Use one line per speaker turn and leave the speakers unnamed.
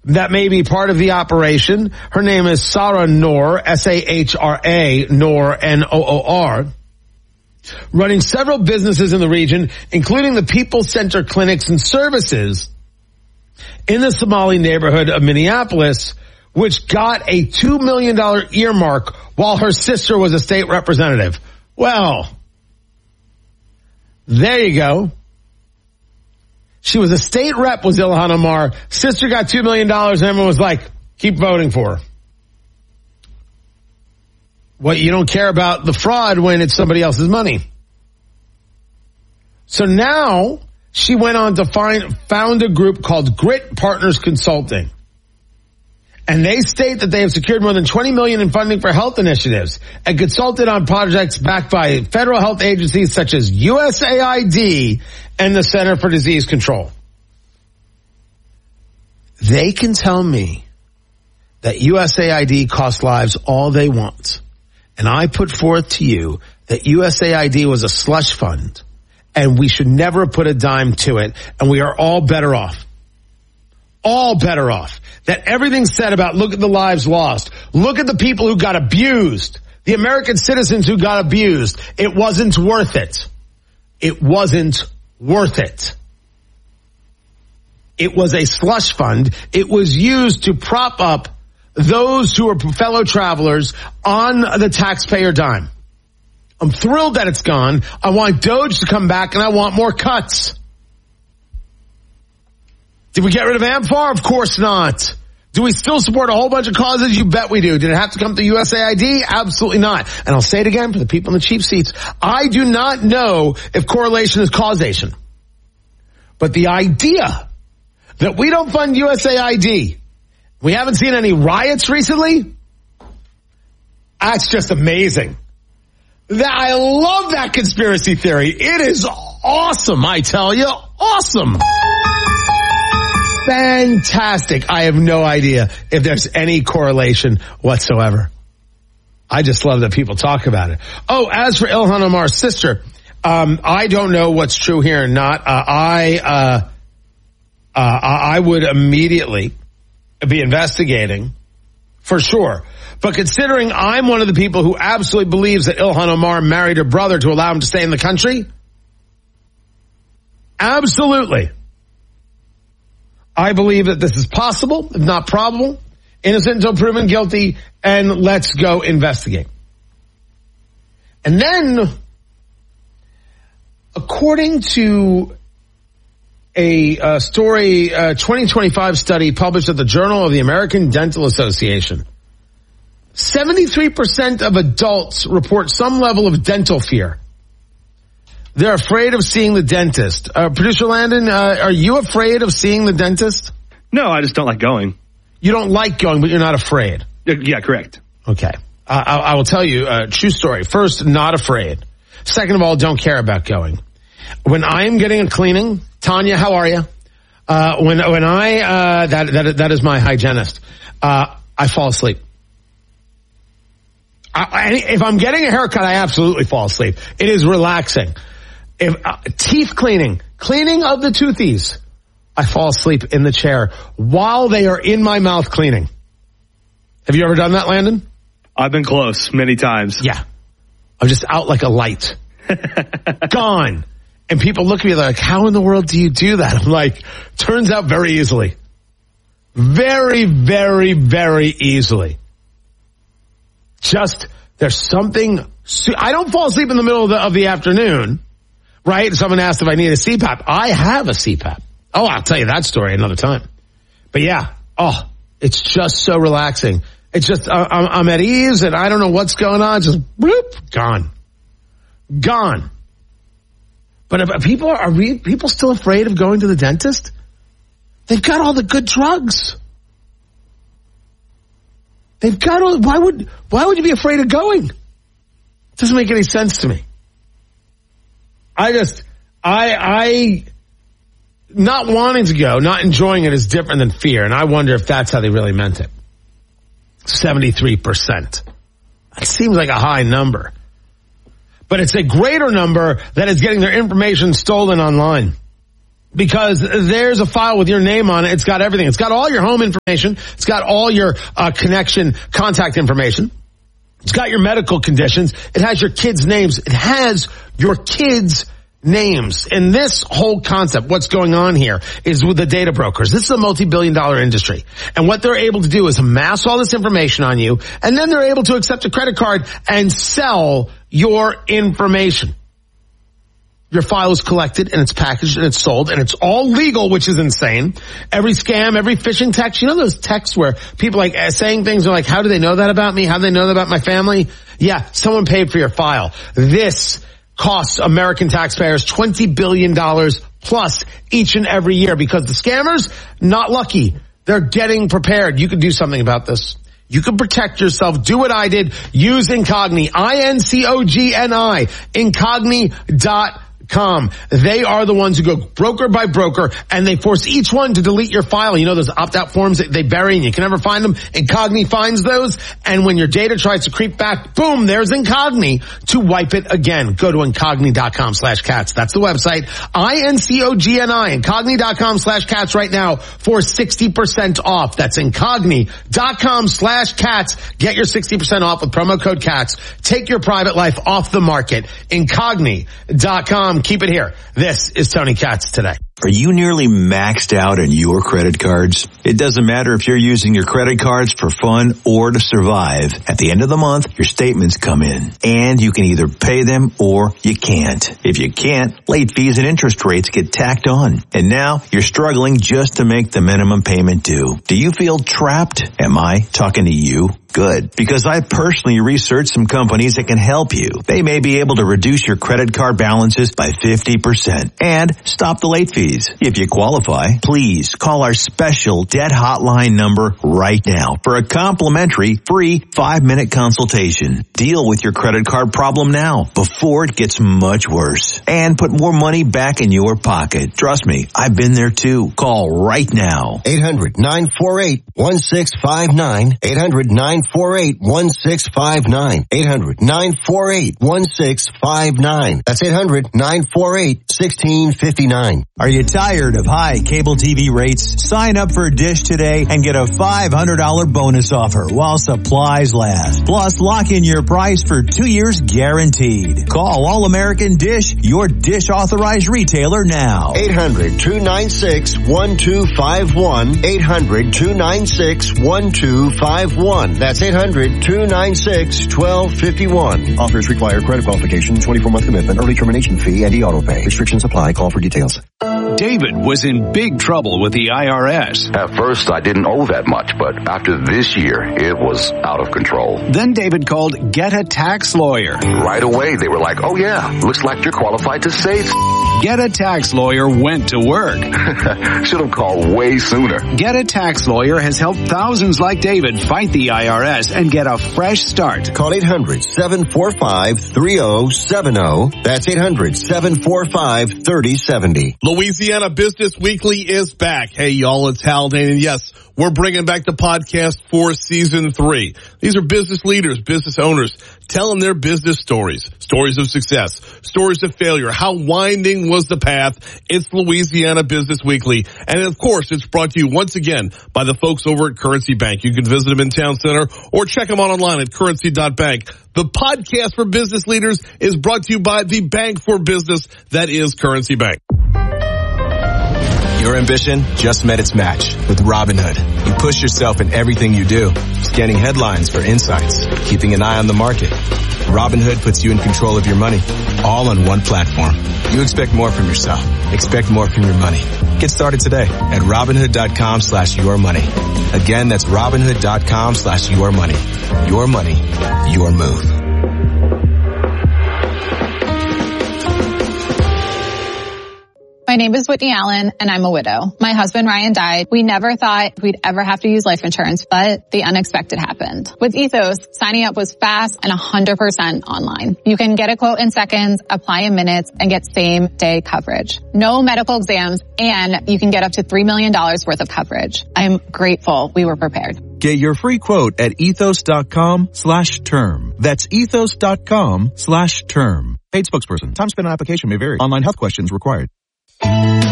that may be part of the operation. Her name is Sahra Noor, S-A-H-R-A, Noor, N-O-O-R, running several businesses in the region, including the People Center clinics and services in the Somali neighborhood of Minneapolis, which got a $2 million earmark while her sister was a state representative. Well, there you go. She was a state rep, was Ilhan Omar. Sister got $2 million, and everyone was like, keep voting for her. What, you don't care about the fraud when it's somebody else's money. So now she went on to found a group called Grit Partners Consulting. And they state that they have secured more than $20 million in funding for health initiatives and consulted on projects backed by federal health agencies such as USAID and the Center for Disease Control. They can tell me that USAID costs lives all they want. And I put forth to you that USAID was a slush fund and we should never put a dime to it, and we are all better off. All better off. That everything said about look at the lives lost. Look at the people who got abused. The American citizens who got abused. It wasn't worth it. It wasn't worth it. It was a slush fund. It was used to prop up those who are fellow travelers on the taxpayer dime. I'm thrilled that it's gone. I want Doge to come back, and I want more cuts. Did we get rid of AMFAR? Of course not. Do we still support a whole bunch of causes? You bet we do. Did it have to come to USAID? Absolutely not. And I'll say it again for the people in the cheap seats. I do not know if correlation is causation. But the idea that we don't fund USAID, we haven't seen any riots recently, that's just amazing. I love that conspiracy theory. It is awesome, I tell you. Awesome. Fantastic. I have no idea if there's any correlation whatsoever. I just love that people talk about it. Oh, as for Ilhan Omar's sister, I don't know what's true here or not. I would immediately be investigating for sure. But considering I'm one of the people who absolutely believes that Ilhan Omar married her brother to allow him to stay in the country, absolutely. I believe that this is possible, if not probable, innocent until proven guilty, and let's go investigate. And then, according to a story, 2025 study published at the Journal of the American Dental Association, 73% of adults report some level of dental fear. They're afraid of seeing the dentist. Producer Landon, are you afraid of seeing the dentist?
No, I just don't like going.
You don't like going, but you're not afraid.
Yeah, correct.
Okay. I will tell you a true story. First, not afraid. Second of all, don't care about going. When I am getting a cleaning, Tanya, how are you? When I that is my hygienist. I fall asleep. If I'm getting a haircut, I absolutely fall asleep. It is relaxing. If teeth cleaning of the toothies, I fall asleep in the chair while they are in my mouth cleaning. Have you ever done that, Landon?
I've been close many times.
Yeah. I'm just out like a light. Gone. And people look at me like, how in the world do you do that? I'm like, turns out very easily. Very, very, very easily. Just, there's something, I don't fall asleep in the middle of the afternoon, right? Someone asked if I need a CPAP. I have a CPAP. Oh, I'll tell you that story another time. But yeah, it's just so relaxing. It's just, I'm at ease and I don't know what's going on. Just, bloop, gone. But if people are people still afraid of going to the dentist? They've got all the good drugs. They've got all, why would you be afraid of going? It doesn't make any sense to me. I not wanting to go, not enjoying it is different than fear. And I wonder if that's how they really meant it. 73%. That seems like a high number. But it's a greater number that is getting their information stolen online. because there's a file with your name on it. It's got everything. It's got all your home information. It's got all your connection contact information. It's got your medical conditions. It has your kids' names. It has your kids' names. And this whole concept, what's going on here, is with the data brokers. This is a multi-billion-dollar industry. And what they're able to do is amass all this information on you, and then they're able to accept a credit card and sell your information. Your file is collected and it's packaged and it's sold and it's all legal, which is insane. Every scam, every phishing text, you know those texts where people like saying things are like, how do they know that about me? How do they know that about my family? Yeah, someone paid for your file. This costs American taxpayers $20 billion plus each and every year because the scammers, not lucky. They're getting prepared. You can do something about this. You can protect yourself. Do what I did. Use Incogni. INCOGNI. Incogni.com. They are the ones who go broker by broker and they force each one to delete your file. You know those opt-out forms that they bury and you can never find them? Incogni finds those, and when your data tries to creep back, boom, there's Incogni to wipe it again. Go to Incogni.com/cats. That's the website. INCOGNI. Incogni.com/cats right now for 60% off. That's Incogni.com/cats. Get your 60% off with promo code CATS. Take your private life off the market. Incogni.com. Keep it here. This is Tony Katz Today.
Are you nearly maxed out on your credit cards? It doesn't matter if you're using your credit cards for fun or to survive. At the end of the month, your statements come in, and you can either pay them or you can't. If you can't, late fees and interest rates get tacked on. And now you're struggling just to make the minimum payment due. Do you feel trapped? Am I talking to you? Good, because I personally researched some companies that can help you. They may be able to reduce your credit card balances by 50% and stop the late fees. If you qualify, please call our special debt hotline number right now for a complimentary free 5-minute consultation. Deal with your credit card problem now before it gets much worse and put more money back in your pocket. Trust me, I've been there too. Call right now.
800-948-1659. 800-948-1659. 800-948-1659. That's 800-948-1659.
Are you tired of high cable TV rates? Sign up for Dish today and get a $500 bonus offer while supplies last. Plus, lock in your price for 2 years guaranteed. Call All American Dish, your Dish authorized retailer now.
800-296-1251. 800-296-1251. That's 800-296-1251. Offers require credit qualification, 24-month commitment, early termination fee, and e-auto pay. Restrictions apply. Call for details.
David was in big trouble with the IRS.
At first, I didn't owe that much, but after this year, it was out of control.
Then David called Get a Tax Lawyer.
Right away, they were like, oh yeah, looks like you're qualified to save.
Get a Tax Lawyer went to work.
Should have called way sooner.
Get a Tax Lawyer has helped thousands like David fight the IRS and get a fresh start.
Call 800-745-3070. That's 800-745-3070.
Louisiana Business Weekly is back. Hey, y'all, it's Haldane, and yes, we're bringing back the podcast for season 3. These are business leaders, business owners, telling their business stories, stories of success, stories of failure. How winding was the path? It's Louisiana Business Weekly. And of course, it's brought to you once again by the folks over at Currency Bank. You can visit them in Town Center or check them out online at currency.bank. The podcast for business leaders is brought to you by the bank for business that is Currency Bank.
Your ambition just met its match with Robinhood. You push yourself in everything you do, scanning headlines for insights, keeping an eye on the market. Robinhood puts you in control of your money, all on one platform. You expect more from yourself. Expect more from your money. Get started today at Robinhood.com/yourmoney. Again, that's Robinhood.com/yourmoney. Your money, your move.
My name is Whitney Allen, and I'm a widow. My husband, Ryan, died. We never thought we'd ever have to use life insurance, but the unexpected happened. With Ethos, signing up was fast and 100% online. You can get a quote in seconds, apply in minutes, and get same-day coverage. No medical exams, and you can get up to $3 million worth of coverage. I'm grateful we were prepared.
Get your free quote at ethos.com/term. That's ethos.com/term. Paid spokesperson. Time spent on application may vary. Online health questions required.